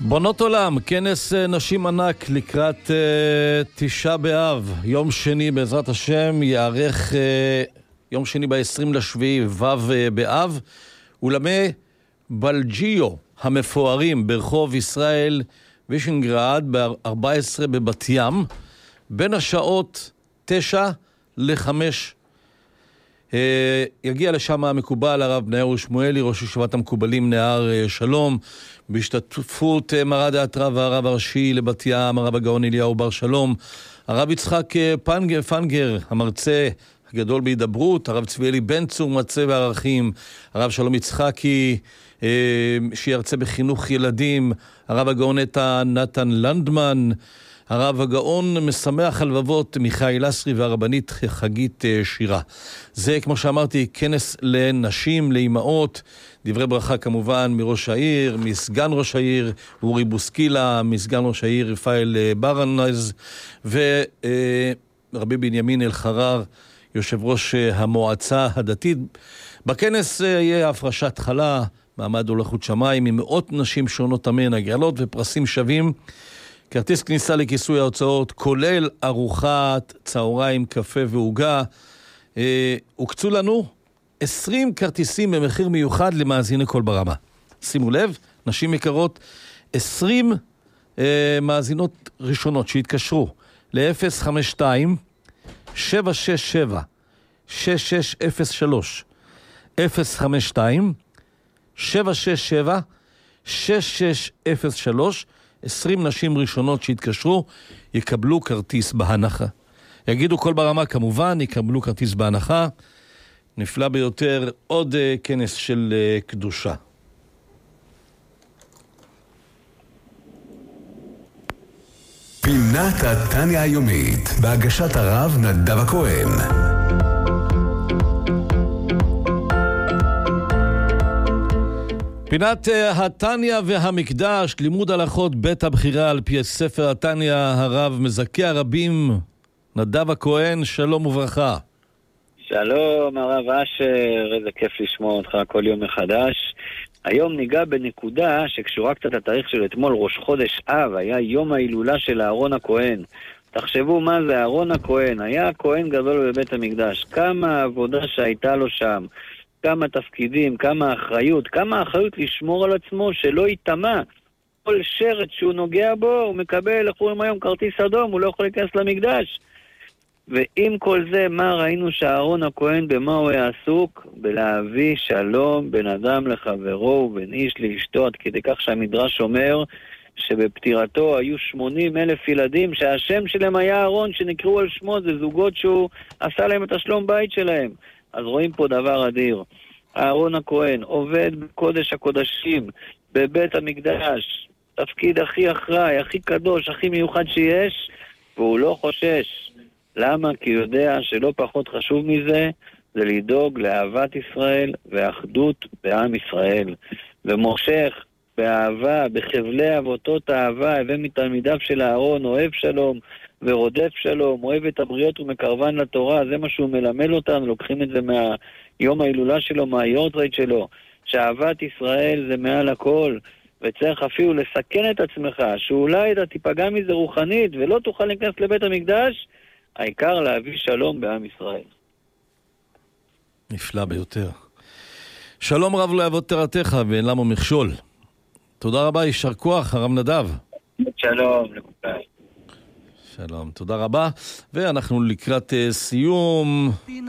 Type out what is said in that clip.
בונות עולם, כנס נשים ענק לקראת תשעה באב, יום שני בעזרת השם, יערך יום שני ב-20 לשביעי, ו' באב, אולמי בלג'יו המפוארים ברחוב ישראל וישנגרד ב-14 בבת ים, בין השעות 9 ל-5. יגיע לשם המקובל הרב בניהו שמואלי, ראש ישיבת המקובלים נהר שלום, בהשתתפות מרא דאתרא והרב הראשי לבת ים, הרב הגאון אליהו בר שלום, הרב יצחק פנגר, המרצה הגדול בהידברות, הרב צביאלי בן צור, מרצה בערכים, הרב שלום יצחקי, שירצה בחינוך ילדים, הרב הגאון נתן לנדמן, הרב הגאון משמח הלבבות מיכאל אסרי והרבנית חגית שירה. זה, כמו שאמרתי, כנס לנשים, לאימהות, דברי ברכה כמובן מראש העיר, מסגן ראש העיר אורי בוסקילה, מסגן ראש העיר רפאל ברנז, ורבי בנימין אלחרר, יושב ראש המועצה הדתית. בכנס יהיה הפרשת חלה, מעמד הולכות שמיים, עם מאות נשים שונות אמן, הגרלות ופרסים שווים, כרטיס כניסה לכיסוי ההוצאות, כולל ארוחת צהריים, קפה ועוגה. הוקצו לנו 20 כרטיסים במחיר מיוחד למאזיני כל ברמה. שימו לב, נשים יקרות, 20 מאזינות ראשונות שהתקשרו ל-052 767 6603 052 767 6603. 20 נשים ראשונות שהתקשרו יקבלו כרטיס בהנחה. יגידו כל ברמה כמובן, יקבלו כרטיס בהנחה. נפלא ביותר, עוד כנס של קדושה. פינת התניה היומית בהגשת הרב נדב הכהן. פינת התניה והמקדש, לימוד הלכות בית הבחירה על פי ספר התניה, הרב מזכה הרבים נדב הכהן, שלום וברכה. שלום הרב אשר, איזה כיף לשמוע אותך כל יום מחדש. היום ניגע בנקודה שקשורה קצת לתאריך של אתמול, ראש חודש אב, היה יום ההילולה של אהרון הכהן. תחשבו מה זה אהרון הכהן, היה כהן גדול בבית המקדש, כמה עבודה שהייתה לו שם, כמה תפקידים, כמה אחריות לשמור על עצמו שלא יתאמה. כל שרת שהוא נוגע בו, הוא מקבל, איך אומרים היום, כרטיס אדום, הוא לא יכול להיכנס למקדש. ועם כל זה, מה ראינו שאהרון הכהן, במה הוא היה עסוק? בלהביא שלום בין אדם לחברו ובין איש לאשתו, עד כדי כך שהמדרש אומר שבפטירתו היו 80,000 ילדים שהשם שלהם היה אהרון, שנקראו על שמו, זה זוגות שהוא עשה להם את השלום בית שלהם. אז רואים פה דבר אדיר. אהרון הכהן עובד בקודש הקודשים, בבית המקדש, תפקיד הכי אחראי, הכי קדוש, הכי מיוחד שיש, והוא לא חושש. למה? כי יודע שלא פחות חשוב מזה, זה לדאוג לאהבת ישראל ואחדות בעם ישראל. ומושך באהבה, בחבלי אבותות האהבה, הבא מתלמידיו של אהרון, אוהב שלום ורודף שלום, אוהב את הבריות ומקרבן לתורה, זה מה שהוא מלמד אותנו, לוקחים את זה מהיום ההילולה שלו, מהיורצייט שלו, שאהבת ישראל זה מעל הכל, וצריך אפילו לסכן את עצמך, שאולי אתה תיפגע מזה רוחנית ולא תוכל להיכנס לבית המקדש, העיקר להביא שלום בעם ישראל. נפלא ביותר. שלום רב לאבות תורתך ואין למו מכשול. תודה רבה, יישר כוח, הרב נדב. שלום לכולם. שלום, תודה רבה. ואנחנו לקראת סיום.